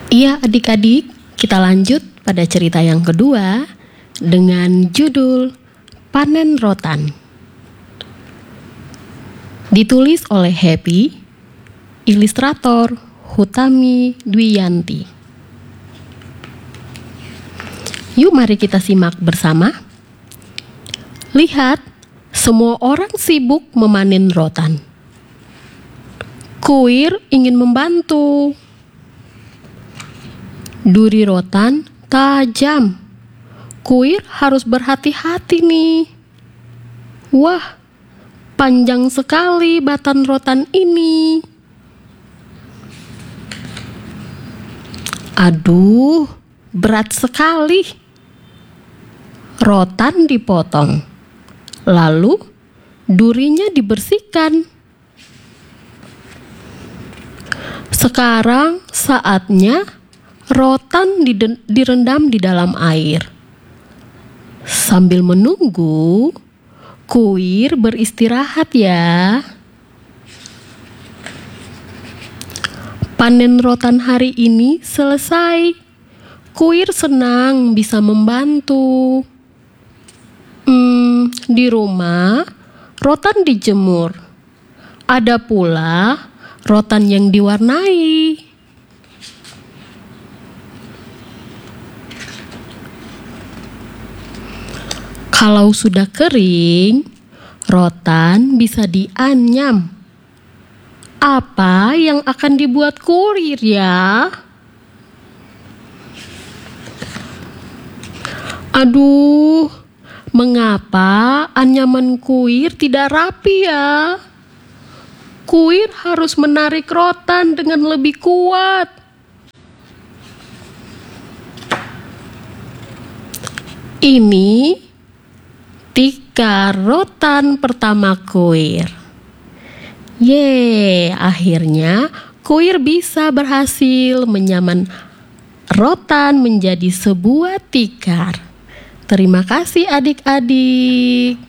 Iya adik-adik, kita lanjut pada cerita yang kedua dengan judul Panen Rotan. Ditulis oleh Happy, ilustrator Hutami Dwiyanti. Yuk mari kita simak bersama. Lihat, semua orang sibuk memanen rotan. Kuir ingin membantu. Duri rotan tajam. Kuir harus berhati-hati nih. Wah, panjang sekali batang rotan ini. Aduh, berat sekali. Rotan dipotong, lalu durinya dibersihkan. Sekarang saatnya rotan direndam di dalam air. Sambil menunggu, kuir beristirahat ya. Panen rotan hari ini selesai. Kuir senang bisa membantu. Di rumah, rotan dijemur. Ada pula rotan yang diwarnai. Kalau sudah kering, rotan bisa dianyam. Apa yang akan dibuat kuir ya? Aduh, mengapa anyaman kuir tidak rapi ya? Kuir harus menarik rotan dengan lebih kuat. Ini tikar rotan pertama kuir. Akhirnya kuir bisa berhasil menyaman rotan menjadi sebuah tikar. Terima kasih adik-adik.